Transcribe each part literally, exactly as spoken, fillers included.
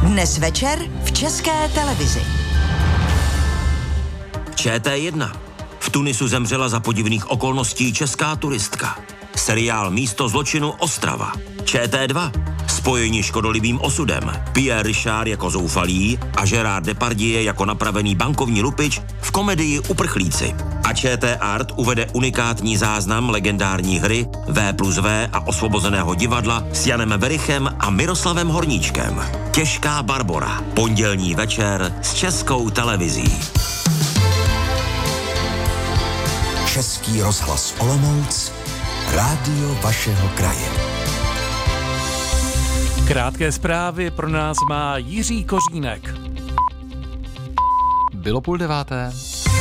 Dnes večer v České televizi. Č T jedna. V Tunisu zemřela za podivných okolností česká turistka. Seriál Místo zločinu Ostrava. Č T dva. Spojení škodolibým osudem. Pierre Richard jako zoufalý a Gerard Depardieu jako napravený bankovní lupič v komedii Uprchlíci. A Č T Art uvede unikátní záznam legendární hry V plus V a Osvobozeného divadla s Janem Verichem a Miroslavem Horníčkem. Těžká Barbora. Pondělní večer s Českou televizí. Český rozhlas Olomouc, rádio vašeho kraje. Krátké zprávy pro nás má Jiří Kořínek. Bylo půl deváté.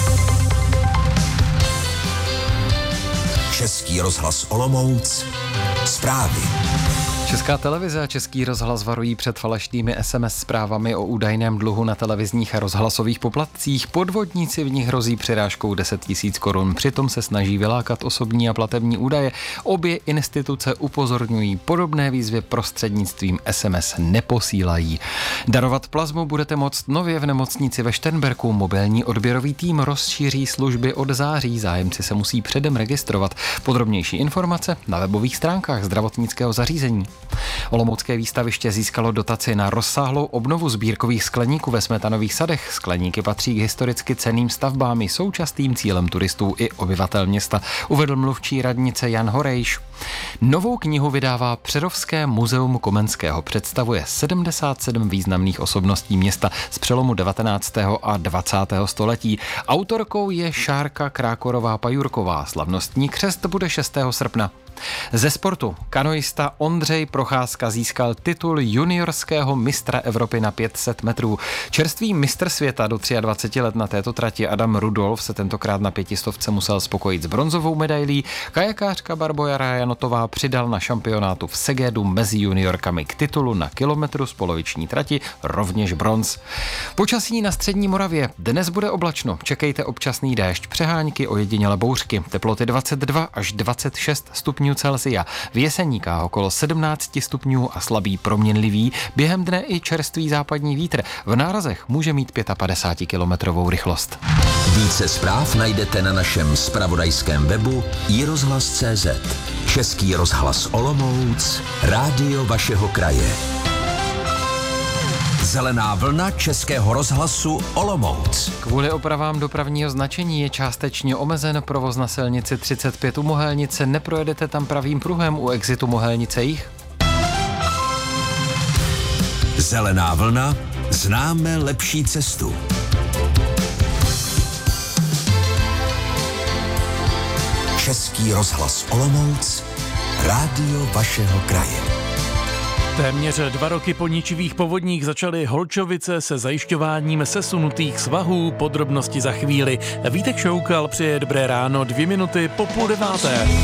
Český rozhlas Olomouc, zprávy. Česká televize a Český rozhlas varují před falešnými es em es zprávami o údajném dluhu na televizních a rozhlasových poplatcích. Podvodníci v nich hrozí přirážkou deset tisíc korun. Přitom se snaží vylákat osobní a platební údaje. Obě instituce upozorňují, podobné výzvy prostřednictvím es em es neposílají. Darovat plazmu budete moct nově v nemocnici ve Šternberku. Mobilní odběrový tým rozšíří služby od září. Zájemci se musí předem registrovat. Podrobnější informace na webových stránkách zdravotnického zařízení. Olomoucké výstaviště získalo dotaci na rozsáhlou obnovu sbírkových skleníků ve Smetanových sadech. Skleníky patří k historicky cenným stavbám, jsou častým cílem turistů i obyvatel města, uvedl mluvčí radnice Jan Horejš. Novou knihu vydává Přerovské muzeum Komenského. Představuje sedmdesát sedm významných osobností města z přelomu devatenáctého a dvacátého století. Autorkou je Šárka Krákorová-Pajurková. Slavnostní křest bude šestého srpna. Ze sportu kanoista Ondřej Procházka získal titul juniorského mistra Evropy na pět set metrů. Čerstvý mistr světa do dvaceti tří let na této trati Adam Rudolf se tentokrát na pětistovce musel spokojit s bronzovou medailí. Kajakářka Barbora Janotová přidal na šampionátu v Segedu mezi juniorkami k titulu na kilometru z poloviční trati rovněž bronz. Počasí na střední Moravě. Dnes bude oblačno. Čekejte občasný déšť, přehánky, ojedinělé bouřky. Teploty dvacet dva až dvacet šest stupňů Celsia. V Jeseníkách okolo sedmnáct stupňů a slabý proměnlivý, během dne i čerstvý západní vítr. V nárazech může mít pětapadesátikilometrovou rychlost. Více zpráv najdete na našem zpravodajském webu i rozhlas tečka cé zet. Český rozhlas Olomouc, rádio vašeho kraje. Zelená vlna Českého rozhlasu Olomouc. Kvůli opravám dopravního značení je částečně omezen provoz na silnici třicet pět u Mohelnice. Neprojedete tam pravým pruhem u exitu Mohelnice Jih. Zelená vlna, známe lepší cestu. Český rozhlas Olomouc, rádio vašeho kraje. Téměř dva roky po ničivých povodních začaly Holčovice se zajišťováním sesunutých svahů. Podrobnosti za chvíli. Vítek Šoukal přeje dobré ráno, dvě minuty po půl deváté.